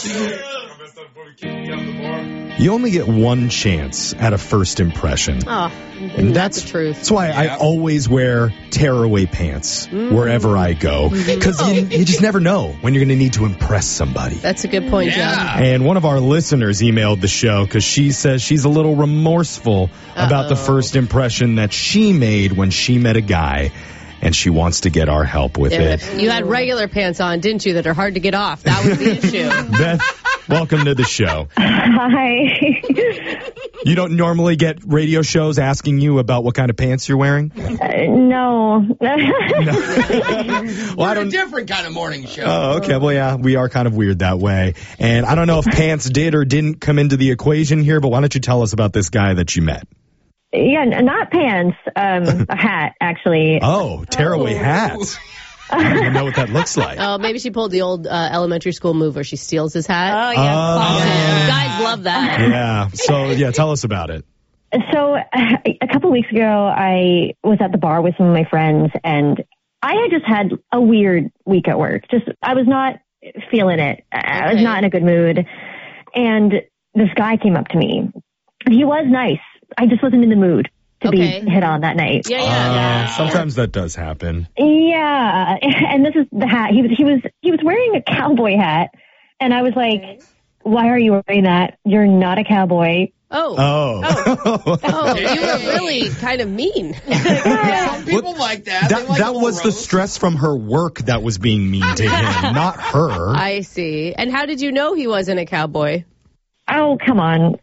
You only get one chance at a first impression. Oh, and that's the truth. That's why I always wear tearaway pants wherever I go. Because you just never know when you're going to need to impress somebody. That's a good point, Jeff. And one of our listeners emailed the show because she says she's a little remorseful about the first impression that she made when she met a guy. And she wants to get our help with it. You had regular pants on, didn't you, that are hard to get off? That was the issue. Beth, welcome to the show. Hi. You don't normally get radio shows asking you about what kind of pants you're wearing? No. Well, We're a different kind of morning show. Oh, okay. Well, yeah, we are kind of weird that way. And I don't know if pants did or didn't come into the equation here, but why don't you tell us about this guy that you met? Yeah, not pants. A hat, actually. Oh, tearaway hat. I don't even know what that looks like. Oh, maybe she pulled the old elementary school move where she steals his hat. Oh, yeah. Guys love that. Yeah. So, tell us about it. So a couple weeks ago, I was at the bar with some of my friends, and I had just had a weird week at work. I was not feeling it. I was not in a good mood. And this guy came up to me. He was nice. I just wasn't in the mood to be hit on that night. Yeah. Sometimes that does happen. Yeah. And this is the hat. He was wearing a cowboy hat. And I was like, why are you wearing that? You're not a cowboy. Oh, you were really kind of mean. Some people like that. That was the stress from her work that was being mean to him, not her. I see. And how did you know he wasn't a cowboy? Oh, come on.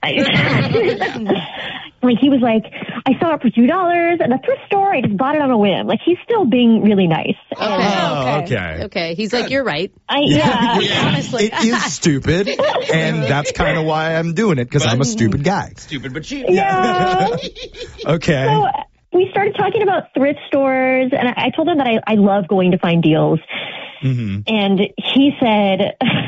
Like, he was like, I saw it for $2 at a thrift store. I just bought it on a whim. Like, he's still being really nice. Okay. He's like, you're right. Honestly. It is stupid, and that's kind of why I'm doing it, because I'm a stupid guy. Stupid but cheap. Yeah. Okay. So we started talking about thrift stores, and I told him that I love going to find deals. Mm-hmm. And he said,